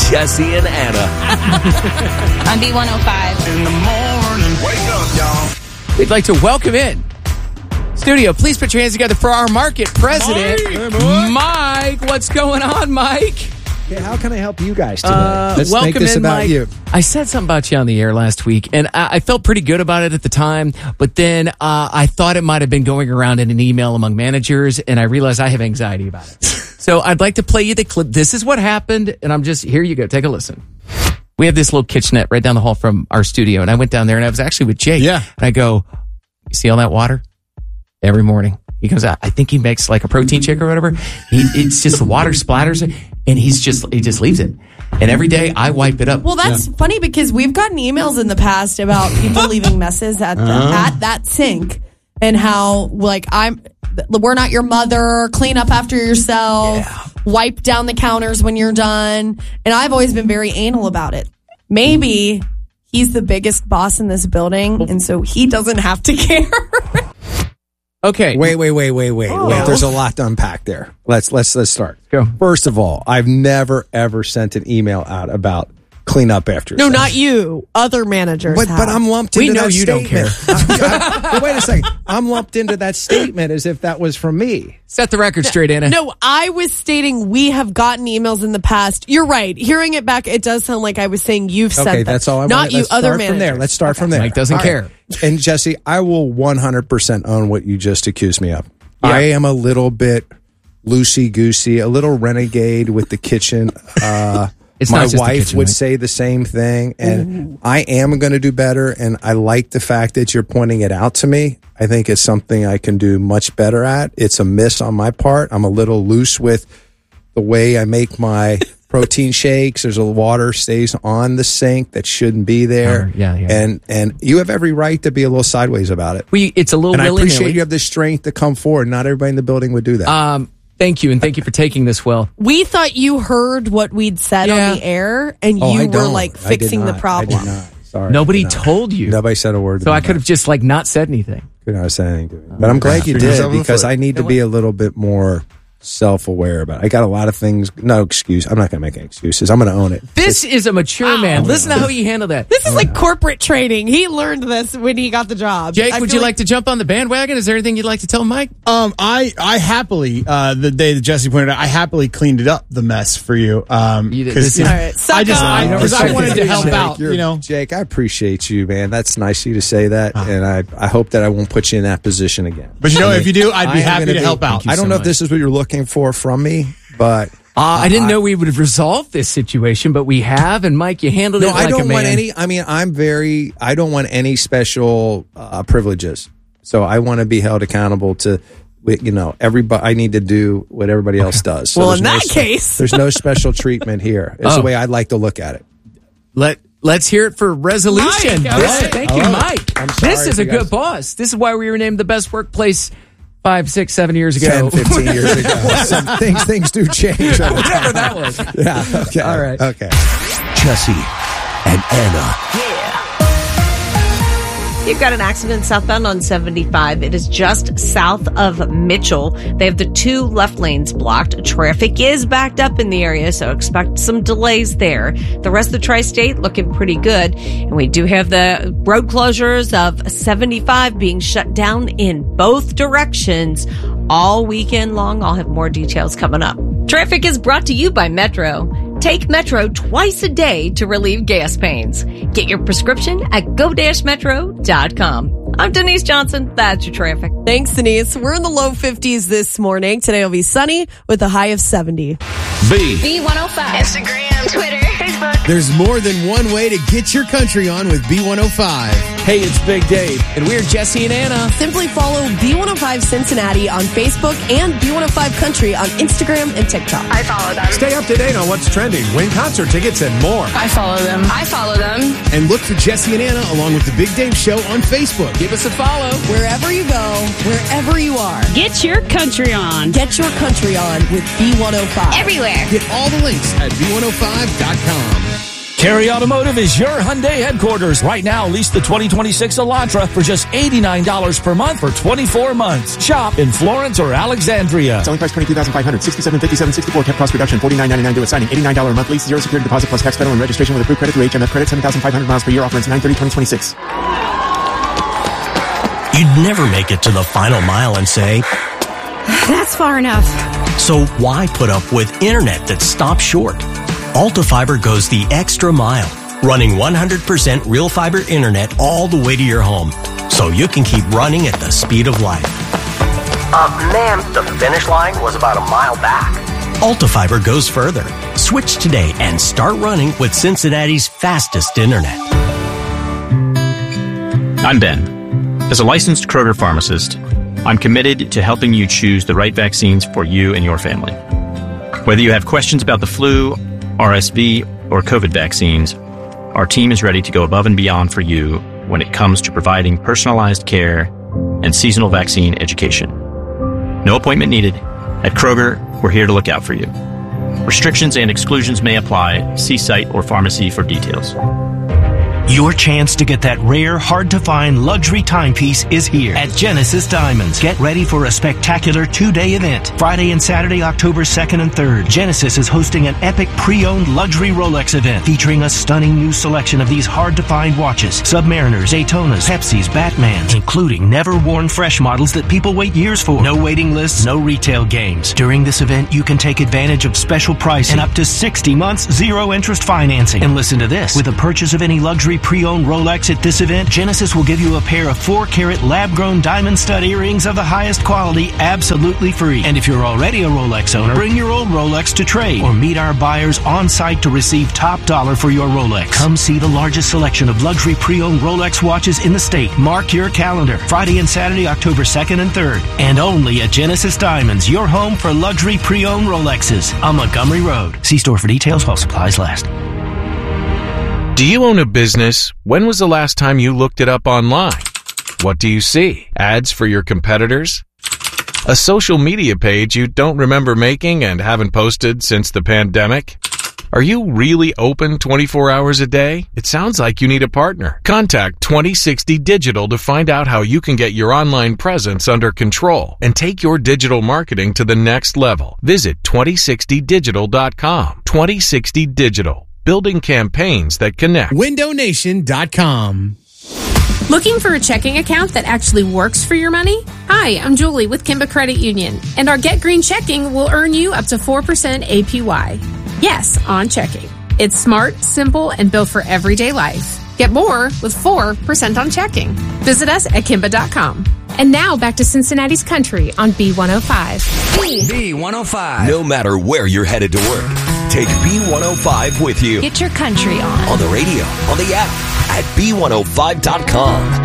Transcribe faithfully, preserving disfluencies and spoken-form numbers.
Jesse and Anna. On B one oh five. In the morning, wake up, y'all. We'd like to welcome in studio. Please put your hands together for our market president, Mike. Mike. What's going on, Mike? Yeah, how can I help you guys today? Uh, Let's welcome make this in, about Mike. you. I said something about you on the air last week, and I, I felt pretty good about it at the time, but then uh, I thought it might have been going around in an email among managers, and I realized I have anxiety about it. So I'd like to play you the clip. This is what happened, and I'm just, here you go. Take a listen. We have this little kitchenette right down the hall from our studio, and I went down there, and I was actually with Jake. Yeah. And I go, you see all that water? Every morning. He goes, I think he makes like a protein shake or whatever. He, it's just the water splatters it, and he's just, he just leaves it. And every day I wipe it up. Well, that's yeah. funny because we've gotten emails in the past about people leaving messes at the, uh-huh. at that sink, and how like I'm, we're not your mother. Clean up after yourself. Yeah. Wipe down the counters when you're done. And I've always been very anal about it. Maybe he's the biggest boss in this building, and so he doesn't have to care. Okay. Wait, wait, wait, wait, wait, oh. wait. There's a lot to unpack there. Let's let's let's start. Go. First of all, I've never ever sent an email out about clean up after yourself. No, not you. Other managers. But have. but I'm lumped we into know that you statement. don't care. I, I, wait a second. I'm lumped into that statement as if that was from me. Set the record straight, Anna. No, I was stating we have gotten emails in the past. You're right. Hearing it back, it does sound like I was saying you've sent Okay, them. that's all I Not wanted. you, Let's other start managers. from there. Let's start okay. from there. Mike doesn't All care. Right. And Jesse, I will one hundred percent own what you just accused me of. Yeah. I am a little bit loosey-goosey, a little renegade with the kitchen. Uh, It's my not just the wife kitchen, would right? say the same thing, and Ooh. I am going to do better, and I like the fact that you're pointing it out to me. I think it's something I can do much better at. It's a miss on my part. I'm a little loose with the way I make my protein shakes. There's a water stays on the sink that shouldn't be there. Uh, yeah, yeah. And and you have every right to be a little sideways about it. We, it's a little and I appreciate willy-nilly. you have the strength to come forward. Not everybody in the building would do that. Um, thank you, and thank you for taking this well. We thought you heard what we'd said Yeah. on the air, and oh, you I were don't. like I did fixing the not. problem. I did not. Sorry. Nobody I did not. told you. Nobody said a word. So I about could have that. just like not said anything. Could not say anything to it. But I'm glad you Shoot did yourself in the because foot. I need to be a little bit more self-aware about it. I got a lot of things. No excuse. I'm not going to make any excuses. I'm going to own it. This is a mature man. Listen to how you handle that. This is like corporate training. He learned this when he got the job. Jake, I would feel you like to jump on the bandwagon? Is there anything you'd like to tell Mike? Um, I I happily uh, the day that Jesse pointed out, I happily cleaned it up the mess for you. Um, You did- because this you is- know, All right, suck I just up. I because I wanted to help Jake, out. you're- You know, Jake, I appreciate you, man. That's nice of you to say that, Ah. and I I hope that I won't put you in that position again. but you know, if you do, I'd be I am happy gonna to be- help out. you I don't so know if much. this is what you're looking for from me, but Uh, I didn't know we would have resolved this situation, but we have. And Mike, you handled no, it like I don't a man. want any. I mean, I'm very. I don't want any special uh, privileges. So I want to be held accountable to. You know, everybody. I need to do what everybody else does. So Well, there's in no that spe- case. there's no special treatment here. It's Oh. the way I'd like to look at it. Let Let's hear it for resolution. Mike, This- okay. thank you, All right. Mike. I'm sorry This is if a you good guys- boss. This is why we were named the best workplace five, six, seven years ago. ten, fifteen years ago. Some things things do change. over Whatever time. that was. Yeah. Okay. All right. Okay. Jesse and Anna. You've got an accident southbound on seventy-five. It is just south of Mitchell. They have the two left lanes blocked. Traffic is backed up in the area, so expect some delays there. The rest of the tri-state looking pretty good. And we do have the road closures of seventy-five being shut down in both directions all weekend long. I'll have more details coming up. Traffic is brought to you by Metro. Take Metro twice a day to relieve gas pains. Get your prescription at go dash metro dot com. I'm Denise Johnson. That's your traffic. Thanks, Denise. We're in the low fifties this morning. Today will be sunny with a high of seventy. B. B one oh five. Instagram, Twitter, Facebook. There's more than one way to get your country on with B one oh five. Hey, it's Big Dave, and we're Jesse and Anna. Simply follow B one oh five Cincinnati on Facebook and B one oh five Country on Instagram and TikTok. I follow them. Stay up to date on what's trending, win concert tickets, and more. I follow them. I follow them. And look for Jesse and Anna along with the Big Dave Show on Facebook. Give us a follow. Wherever you go, wherever you are, Get your country on. get your country on with B one oh five. Everywhere. Get all the links at B one oh five dot com. Terry Automotive is your Hyundai headquarters. Right now, lease the twenty twenty-six Elantra for just eighty-nine dollars per month for twenty-four months. Shop in Florence or Alexandria. Selling price twenty-two thousand five hundred dollars, sixty-seven fifty-seven sixty-four, kept cost reduction, forty-nine ninety-nine due at signing, eighty-nine dollars a month lease, zero security deposit plus tax, federal and registration with approved credit through H M F credit, seven thousand five hundred miles per year, offer ends nine thirty twenty twenty-six. You'd never make it to the final mile and say, that's far enough. So why put up with internet that stops short? Alta Fiber goes the extra mile, running one hundred percent real fiber internet all the way to your home, so you can keep running at the speed of light. Uh, ma'am, the finish line was about a mile back. Alta Fiber goes further. Switch today and start running with Cincinnati's fastest internet. I'm Ben. As a licensed Kroger pharmacist, I'm committed to helping you choose the right vaccines for you and your family. Whether you have questions about the flu, R S V, or COVID vaccines, our team is ready to go above and beyond for you when it comes to providing personalized care and seasonal vaccine education. No appointment needed. At Kroger, we're here to look out for you. Restrictions and exclusions may apply. See site or pharmacy for details. Your chance to get that rare, hard-to-find luxury timepiece is here at Genesis Diamonds. Get ready for a spectacular two-day event. Friday and Saturday, October second and third. Genesis is hosting an epic pre-owned luxury Rolex event featuring a stunning new selection of these hard-to-find watches. Submariners, Daytonas, Pepsis, Batmans, including never-worn fresh models that people wait years for. No waiting lists, no retail games. During this event, you can take advantage of special pricing and up to sixty months zero-interest financing. And listen to this. With a purchase of any luxury pre-owned Rolex at this event, Genesis will give you a pair of four-carat lab-grown diamond stud earrings of the highest quality absolutely free. And if you're already a Rolex owner, bring your old Rolex to trade or meet our buyers on site to receive top dollar for your Rolex. Come see the largest selection of luxury pre-owned Rolex watches in the state. Mark your calendar. Friday and Saturday, October second and third. And only at Genesis Diamonds, your home for luxury pre-owned Rolexes on Montgomery Road. See store for details while supplies last. Do you own a business? When was the last time you looked it up online? What do you see? Ads for your competitors? A social media page you don't remember making and haven't posted since the pandemic? Are you really open twenty-four hours a day? It sounds like you need a partner. Contact twenty sixty Digital to find out how you can get your online presence under control and take your digital marketing to the next level. Visit twenty sixty digital dot com. twenty sixty Digital. Building campaigns that connect. window nation dot com. Looking for a checking account that actually works for your money? Hi, I'm Julie with Kimba Credit Union, and our Get Green checking will earn you up to four percent A P Y. Yes, on checking. It's smart, simple, and built for everyday life. Get more with four percent on checking. Visit us at kimba dot com. And now back to Cincinnati's Country on B one oh five. B one oh five. No matter where you're headed to work, take B one oh five with you. Get your country on. On the radio, on the app, at B one oh five dot com.